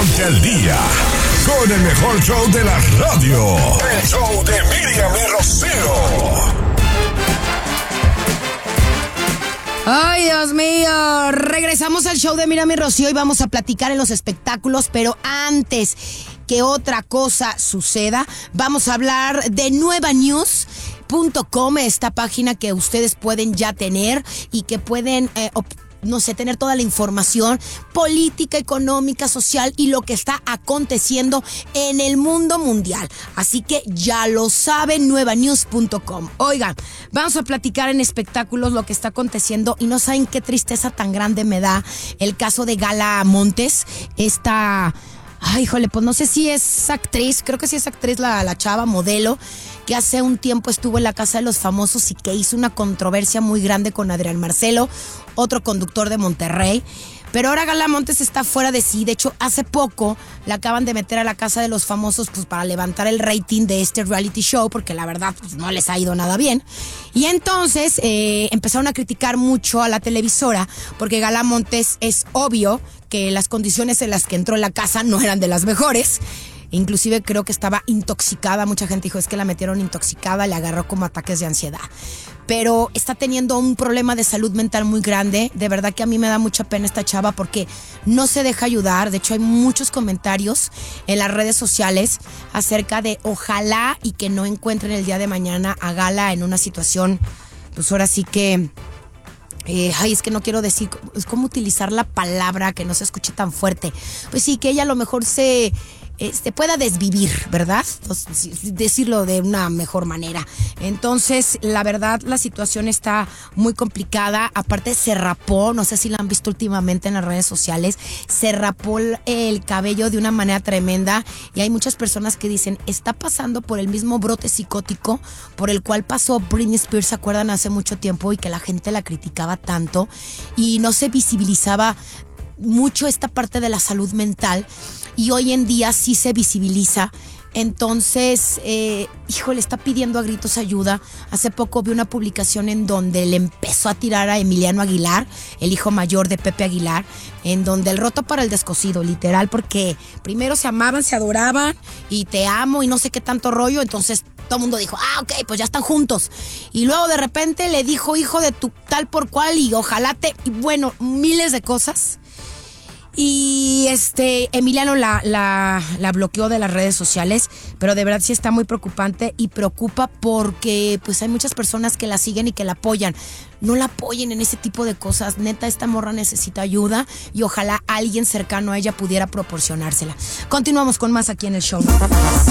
Ponte al día con el mejor show de la radio. El show de Miriam y Rocío. Ay, Dios mío, regresamos al show de Miriam y Rocío y vamos a platicar en los espectáculos, pero antes que otra cosa suceda, vamos a hablar de nuevanews.com, esta página que ustedes pueden ya tener y que pueden tener toda la información política, económica, social y lo que está aconteciendo en el mundo mundial. Así que ya lo saben, nuevanews.com. Oigan, vamos a platicar en espectáculos lo que está aconteciendo y no saben qué tristeza tan grande me da el caso de Gala Montes, Ay, híjole, pues no sé si es actriz, creo que sí es actriz la chava, modelo, que hace un tiempo estuvo en la Casa de los Famosos y que hizo una controversia muy grande con Adrián Marcelo, otro conductor de Monterrey. Pero ahora Gala Montes está fuera de sí. De hecho, hace poco la acaban de meter a la Casa de los Famosos pues para levantar el rating de este reality show, porque la verdad pues, no les ha ido nada bien. Y entonces empezaron a criticar mucho a la televisora, porque Gala Montes es obvio que las condiciones en las que entró en la casa no eran de las mejores. Inclusive creo que estaba intoxicada. Mucha gente dijo, es que la metieron intoxicada, le agarró como ataques de ansiedad. Pero está teniendo un problema de salud mental muy grande. De verdad que a mí me da mucha pena esta chava porque no se deja ayudar. De hecho, hay muchos comentarios en las redes sociales acerca de ojalá y que no encuentren el día de mañana a Gala en una situación, pues ahora sí que... es que no quiero decir, es como utilizar la palabra que no se escuche tan fuerte. Pues sí, que ella a lo mejor se pueda desvivir, ¿verdad? Entonces, decirlo de una mejor manera. Entonces, la verdad, la situación está muy complicada. Aparte, se rapó, no sé si la han visto últimamente en las redes sociales, se rapó el cabello de una manera tremenda y hay muchas personas que dicen, está pasando por el mismo brote psicótico por el cual pasó Britney Spears, ¿se acuerdan? Hace mucho tiempo y que la gente la criticaba tanto y no se visibilizaba mucho esta parte de la salud mental. Y hoy en día sí se visibiliza. Entonces, está pidiendo a gritos ayuda. Hace poco vi una publicación en donde le empezó a tirar a Emiliano Aguilar, el hijo mayor de Pepe Aguilar, en donde el roto para el descosido, literal, porque primero se amaban, se adoraban y te amo y no sé qué tanto rollo. Entonces todo el mundo dijo, ok, pues ya están juntos. Y luego de repente le dijo hijo de tu tal por cual y ojalá y bueno, miles de cosas. Y Emiliano la bloqueó de las redes sociales, pero de verdad sí está muy preocupante y preocupa porque pues hay muchas personas que la siguen y que la apoyan. No la apoyen en ese tipo de cosas. Neta, esta morra necesita ayuda y ojalá alguien cercano a ella pudiera proporcionársela. Continuamos con más aquí en el show.